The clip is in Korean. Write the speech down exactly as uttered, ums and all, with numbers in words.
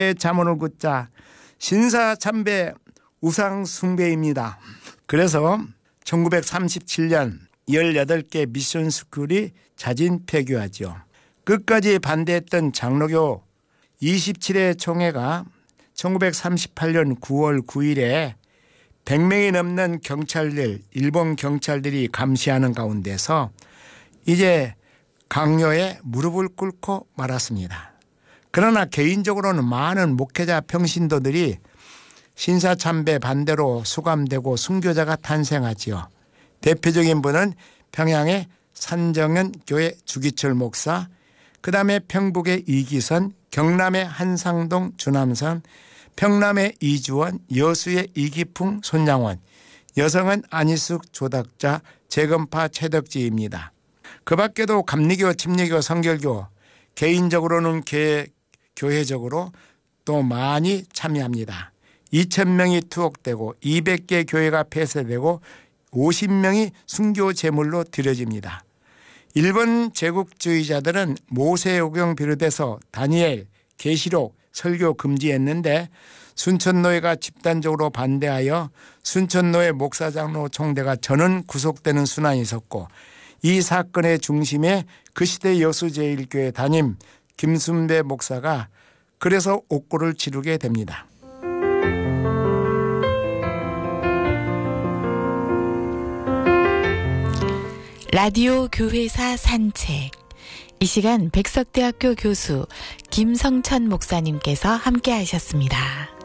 자문을 긋자 신사참배 우상숭배입니다. 그래서 천구백삼십칠 년 열여덟 개 미션 스쿨이 자진 폐교하죠. 끝까지 반대했던 장로교 이십칠 회 총회가 천구백삼십팔 년 구월 구일에 백 명이 넘는 경찰들, 일본 경찰들이 감시하는 가운데서 이제 강요에 무릎을 꿇고 말았습니다. 그러나 개인적으로는 많은 목회자 평신도들이 신사참배 반대로 수감되고 순교자가 탄생하지요. 대표적인 분은 평양의 산정현 교회 주기철 목사, 그 다음에 평북의 이기선, 경남의 한상동 주남선, 평남의 이주원, 여수의 이기풍 손양원, 여성은 안희숙 조닥자, 재건파 최덕지입니다. 그 밖에도 감리교, 침례교, 성결교, 개인적으로는 개, 교회적으로 또 많이 참여합니다. 이천 명이 투옥되고 이백 개 교회가 폐쇄되고 오십 명이 순교 제물로 드려집니다. 일본 제국주의자들은 모세오경 비롯해서 다니엘, 계시록, 설교 금지했는데 순천노회가 집단적으로 반대하여 순천노회 목사장로 총대가 전원 구속되는 순환이 있었고, 이 사건의 중심에 그 시대 여수제일교회 담임 김순배 목사가 그래서 옥고를 치르게 됩니다. 라디오 교회사 산책. 이 시간 백석대학교 교수 김성천 목사님께서 함께 하셨습니다.